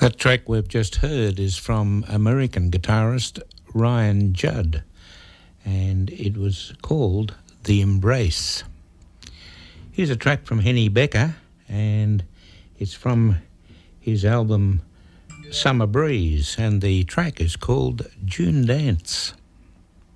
That track we've just heard is from American guitarist Ryan Judd, and it was called The Embrace. Here's a track from Henny Becker, and it's from his album Summer Breeze, and the track is called June Dance.